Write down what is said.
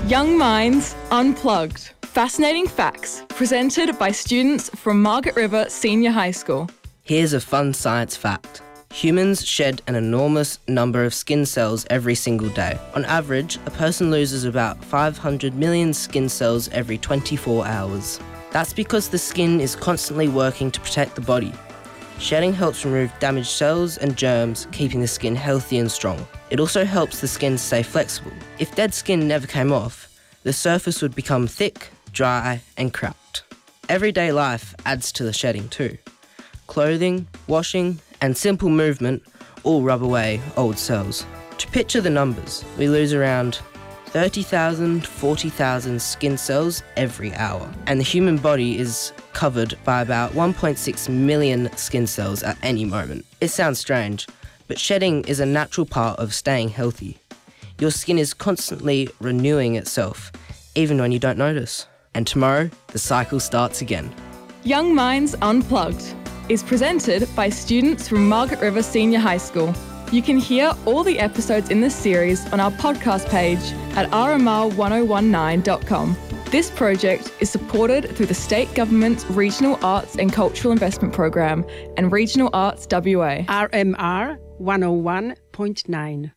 Young Minds Unplugged. Fascinating facts presented by students from Margaret River Senior High School. Here's a fun science fact. Humans shed an enormous number of skin cells every single day. On average, a person loses about 500 million skin cells every 24 hours. That's because the skin is constantly working to protect the body. Shedding helps remove damaged cells and germs, keeping the skin healthy and strong. It also helps the skin stay flexible. If dead skin never came off, the surface would become thick, dry and cracked. Everyday life adds to the shedding too. Clothing, washing and simple movement all rub away old cells. To picture the numbers, we lose around 30,000, 40,000 skin cells every hour. And the human body is covered by about 1.6 million skin cells at any moment. It sounds strange, but shedding is a natural part of staying healthy. Your skin is constantly renewing itself, even when you don't notice. And tomorrow, the cycle starts again. Young Minds Unplugged is presented by students from Margaret River Senior High School. You can hear all the episodes in this series on our podcast page at rmr1019.com. This project is supported through the State Government's Regional Arts and Cultural Investment Programme and Regional Arts WA. RMR 101.9.